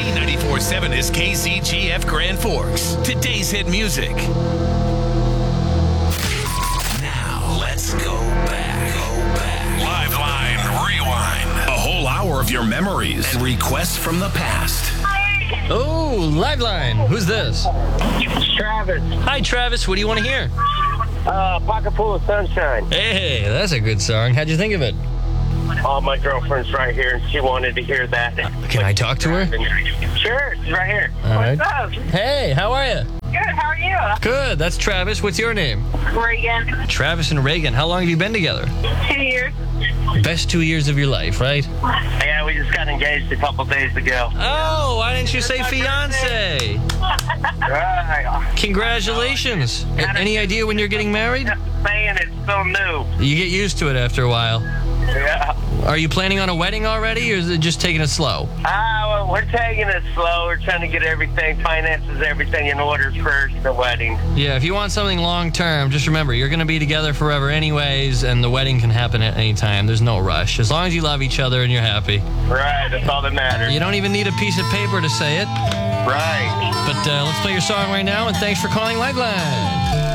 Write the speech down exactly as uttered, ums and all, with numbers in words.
B ninety-four point seven is K C G F Grand Forks. Today's hit music. Now, let's go back. Go back. Live Line Rewind. A whole hour of your memories and requests from the past. Oh, Live Line. Who's this? Travis. Hi, Travis. What do you want to hear? Uh, Pocket Full of Sunshine. Hey, that's a good song. How'd you think of it? Oh, my girlfriend's right here, and she wanted to hear that. Can I talk to her? Sure, she's right here. All right. What's up? Hey, how are you? Good, how are you? Good. That's Travis. What's your name? Reagan. Travis and Reagan. How long have you been together? Two years. Best two years of your life, right? Yeah, we just got engaged a couple days ago. Oh, why didn't you say fiance? Right. Congratulations. A- Any idea when you're getting married? Man, it's so new. You get used to it after a while. Yeah. Are you planning on a wedding already, or is it just taking it slow? Ah, well, we're taking it slow. We're trying to get everything, finances, everything in order first, the wedding. Yeah, if you want something long-term, just remember, you're going to be together forever anyways, and the wedding can happen at any time. There's no rush. As long as you love each other and you're happy. Right, that's all that matters. You don't even need a piece of paper to say it. Right. But uh, let's play your song right now, and thanks for calling Lifeline.